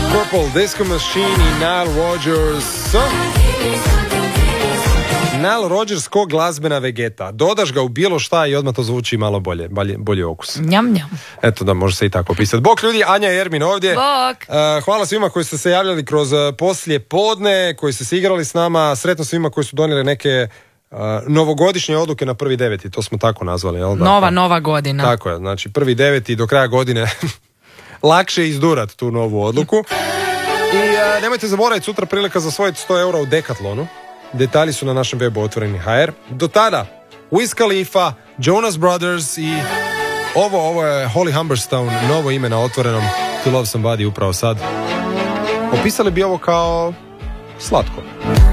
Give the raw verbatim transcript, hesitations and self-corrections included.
Purple Disco Machine i Nile Rodgers. Nile Rodgers ko glazbena vegeta. Dodaš ga u bilo šta i odmah to zvuči malo bolje, bolje, bolje okus. Njam, njam. Eto da, može se i tako opisati. Bok ljudi, Anja i Ermin ovdje. Bok. Uh, hvala svima koji ste se javljali kroz uh, poslije podne, koji ste se igrali s nama. Sretno svima koji su donijeli neke uh, novogodišnje odluke na prvi deveti. To smo tako nazvali, jel da? Nova, nova godina. Tako je, znači prvi deveti do kraja godine lakše izdurat tu novu odluku. I uh, nemojte zaboraviti, sutra prilika za svojiti sto eura u Decathlonu. Detalji su na našem webu otvoreni ha er. Do tada, Wiz Khalifa, Jonas Brothers i ovo, ovo je Holly Humberstone, novo ime na otvorenom, To Love Somebody upravo sad. Opisali bi ovo kao slatko.